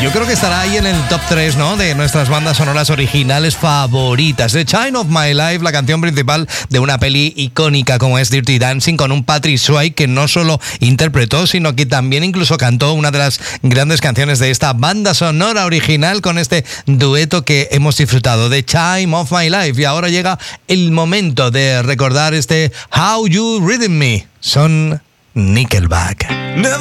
Yo creo que estará ahí en el top 3, ¿no?, de nuestras bandas sonoras originales favoritas. The Time of My Life, la canción principal de una peli icónica como es Dirty Dancing, con un Patrick Swayze que no solo interpretó, sino que también incluso cantó una de las grandes canciones de esta banda sonora original con este dueto que hemos disfrutado, The Time of My Life. Y ahora llega el momento de recordar este How You Reading Me. Son Nickelback. Never